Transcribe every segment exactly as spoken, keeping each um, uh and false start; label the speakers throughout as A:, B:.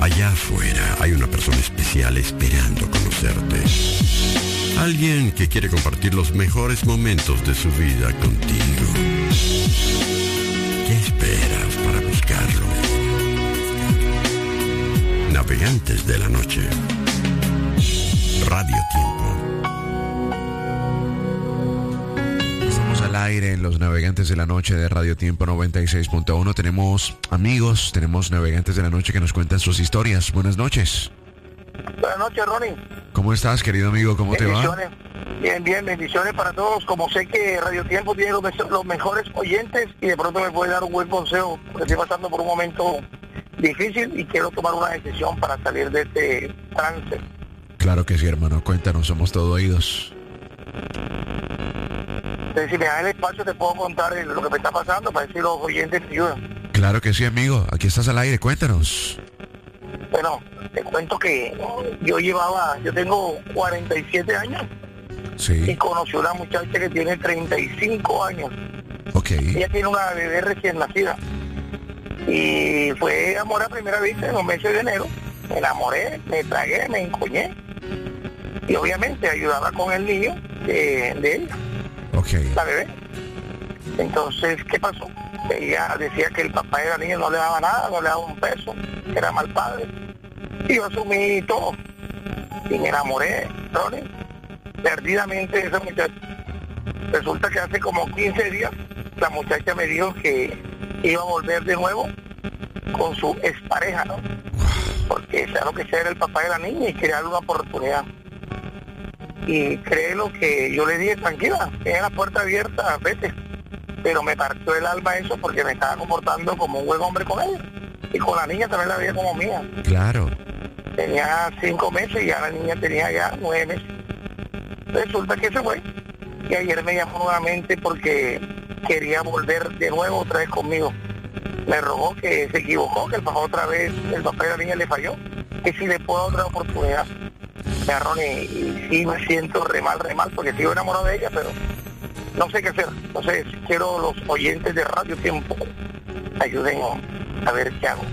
A: Allá afuera hay una persona especial esperando conocerte. Alguien que quiere compartir los mejores momentos de su vida contigo. ¿Qué esperas para buscarlo? Navegantes de la Noche. Radio Tiempo.
B: Estamos al aire en los Navegantes de la Noche de Radio Tiempo noventa y seis punto uno. Tenemos amigos, tenemos Navegantes de la Noche que nos cuentan sus historias. Buenas noches.
C: Buenas noches, Ronnie.
B: ¿Cómo estás, querido amigo? ¿Cómo te va?
C: Bien, bien, bendiciones para todos. Como sé que Radio Tiempo tiene los, los mejores oyentes y de pronto me puede dar un buen consejo, porque estoy pasando por un momento difícil y quiero tomar una decisión para salir de este trance.
B: Claro que sí, hermano. Cuéntanos, somos todo oídos.
C: Entonces, si me das el espacio, te puedo contar lo que me está pasando para ver si los oyentes te ayudan.
B: Claro que sí, amigo. Aquí estás al aire. Cuéntanos.
C: Bueno, te cuento que yo llevaba, yo tengo cuarenta y siete años.
B: Sí.
C: Y conocí a una muchacha que tiene treinta y cinco años.
B: Ok.
C: Ella tiene una bebé recién nacida. Y fue amor a primera vista en los meses de enero. Me enamoré, me tragué, me encoñé. Y obviamente ayudaba con el niño de, de ella.
B: Ok.
C: La bebé. Entonces, ¿qué pasó? Ella decía que el papá de la niña no le daba nada, no le daba un peso, que era mal padre. Y yo asumí todo. Y me enamoré, Ronnie, perdidamente de esa muchacha. Resulta que hace como quince días la muchacha me dijo que iba a volver de nuevo con su expareja, ¿no? Porque claro que ese era el papá de la niña y quería darle una oportunidad. Y créelo que yo le dije, tranquila, tiene la puerta abierta, vete. Pero me partió el alma eso porque me estaba comportando como un buen hombre con ella. Y con la niña también la veía como mía.
B: Claro.
C: Tenía cinco meses y ya la niña tenía ya nueve meses. Resulta que se fue. Y ayer me llamó nuevamente porque quería volver de nuevo otra vez conmigo. Me rogó que se equivocó, que el papá otra vez, el papá de la niña le falló. Que si le puedo dar otra oportunidad. Me agarró y, y sí me siento re mal, re mal, porque sigo enamorado de ella, pero no sé qué hacer. Entonces quiero los oyentes de Radio Tiempo ayuden a ver qué hago.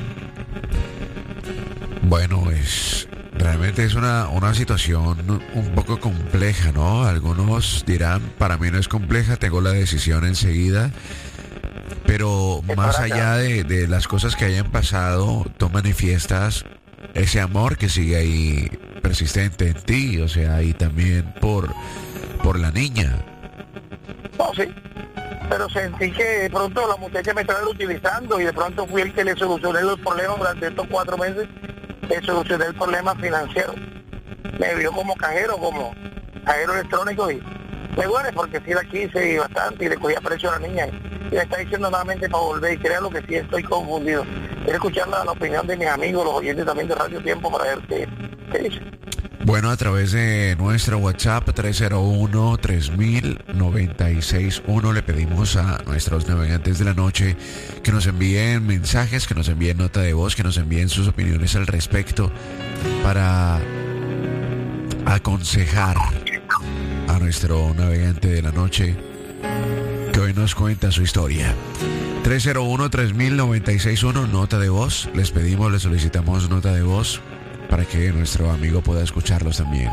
B: Bueno, es realmente es una, una situación un poco compleja, ¿no? Algunos dirán, para mí no es compleja, tengo la decisión enseguida. Pero más allá de, de las cosas que hayan pasado, tú manifiestas ese amor que sigue ahí persistente en ti, o sea, y también por, por la niña.
C: No, sí, pero sentí que de pronto la muchacha me estaba utilizando y de pronto fui el que le solucioné los problemas durante estos cuatro meses, le solucioné el problema financiero. Me vio como cajero, como cajero electrónico y me duele porque sí la quise bastante y le cogía precio a la niña y me está diciendo nuevamente para volver y créalo que sí estoy confundido. Quiero escuchar la, la opinión de mis amigos, los oyentes también de Radio Tiempo para ver qué, qué dicen.
B: Bueno, a través de nuestro WhatsApp tres cero uno, tres mil, noventa y seis uno le pedimos a nuestros navegantes de la noche que nos envíen mensajes, que nos envíen nota de voz, que nos envíen sus opiniones al respecto para aconsejar a nuestro navegante de la noche que hoy nos cuenta su historia. tres cero uno, tres mil, noventa y seis uno, nota de voz. Les pedimos, les solicitamos nota de voz para que nuestro amigo pueda escucharlos también.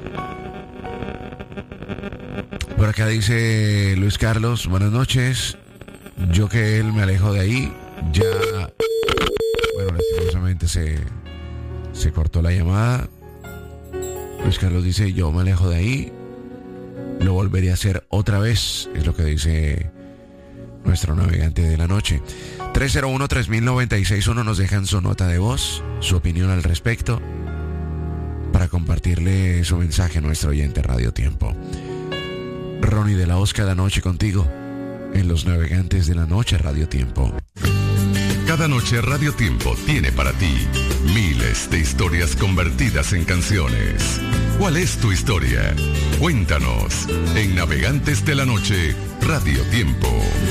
B: Por acá dice Luis Carlos, buenas noches. Yo que él me alejo de ahí, ya... Bueno, lastimosamente se, se cortó la llamada. Luis Carlos dice, yo me alejo de ahí, lo volvería a hacer otra vez, es lo que dice nuestro navegante de la noche. tres cero uno, tres mil, noventa y seis uno nos dejan su nota de voz, su opinión al respecto, para compartirle su mensaje a nuestro oyente Radio Tiempo. Ronnie de la Hoz cada noche contigo en los Navegantes de la Noche Radio Tiempo.
D: Cada noche Radio Tiempo tiene para ti miles de historias convertidas en canciones. ¿Cuál es tu historia? Cuéntanos en Navegantes de la Noche Radio Tiempo.